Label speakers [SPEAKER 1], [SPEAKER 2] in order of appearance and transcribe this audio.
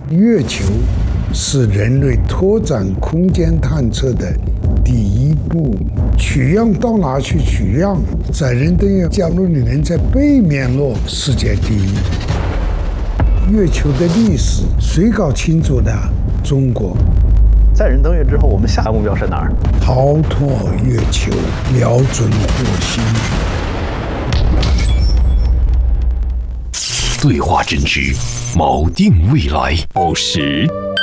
[SPEAKER 1] 月球是人类拓展空间探测的第一步。取样到哪去取样？载人登月加陆里能在背面落，世界第一。月球的历史谁搞清楚的？中国。
[SPEAKER 2] 载人登月之后，我们下一个目标是哪儿？
[SPEAKER 1] 逃脱月球，瞄准火星。
[SPEAKER 3] 对话真知，锚定未来。